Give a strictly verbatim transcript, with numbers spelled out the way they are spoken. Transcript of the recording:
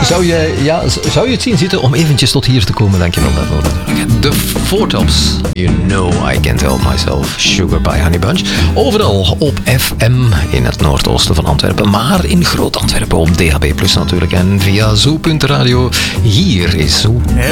Zou je, ja, zou je het zien zitten om eventjes tot hier te komen? Dankjewel daarvoor. De Four Tops. You know I can't help myself. Sugar by Honey Bunch. Overal op F M in het noordoosten van Antwerpen. Maar in Groot-Antwerpen op D H B plus natuurlijk. En via zoo punt radio. Hier is Zoo.